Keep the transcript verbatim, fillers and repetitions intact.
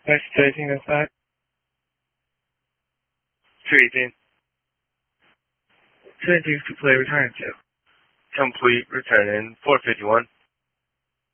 Next station is that? two eighteen. Settings to play return to. Complete return in four fifty-one.